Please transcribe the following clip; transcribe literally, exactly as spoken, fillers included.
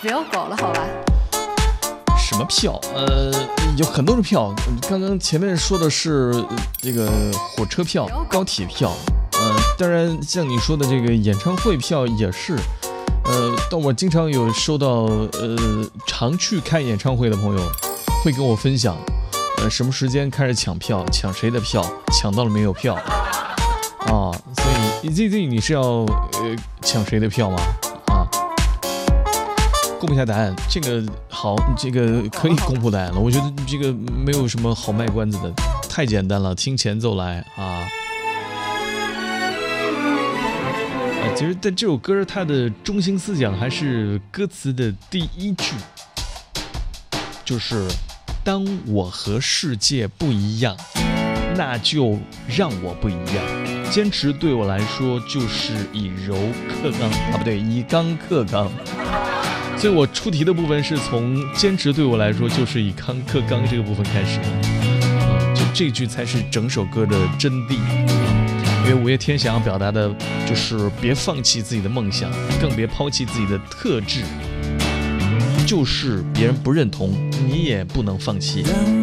不要搞了，好吧？ 什么票？呃，有很多的票。刚刚前面说的是这个火车票、高铁票，呃，当然像你说的这个演唱会票也是。呃，但我经常有收到呃常去看演唱会的朋友会跟我分享，呃，什么时间开始抢票，抢谁的票，抢到了没有票啊？所以 Z Z 你是要呃抢谁的票吗？啊？公布一下答案，这个好，这个可以公布答案了。我觉得这个没有什么好卖关子的，太简单了，听前奏来啊。啊，其实但这首歌它的中心思想还是歌词的第一句，就是当我和世界不一样，那就让我不一样。坚持对我来说就是以柔克刚啊，不对，以刚克刚。所以我出题的部分是从坚持对我来说就是以刚克刚这个部分开始的，嗯，就这句才是整首歌的真谛。因为五月天想要表达的就是别放弃自己的梦想，更别抛弃自己的特质，就是别人不认同，你也不能放弃。